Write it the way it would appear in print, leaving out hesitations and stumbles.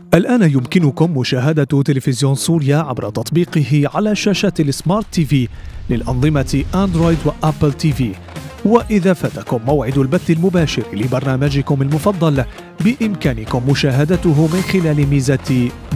الآن يمكنكم مشاهدة تلفزيون سوريا عبر تطبيقه على شاشات السمارت تي في للأنظمة أندرويد وأبل تي في. وإذا فاتكم موعد البث المباشر لبرنامجكم المفضل بإمكانكم مشاهدته من خلال ميزة